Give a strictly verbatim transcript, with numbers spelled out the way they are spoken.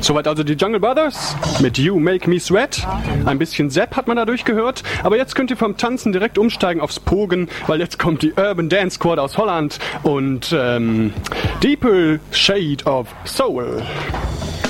Soweit also die Jungle Brothers mit You Make Me Sweat. Ein bisschen Sepp hat man dadurch gehört. Aber jetzt könnt ihr vom Tanzen direkt umsteigen aufs Pogen, weil jetzt kommt die Urban Dance Squad aus Holland und ähm, Deeper Shade of Soul.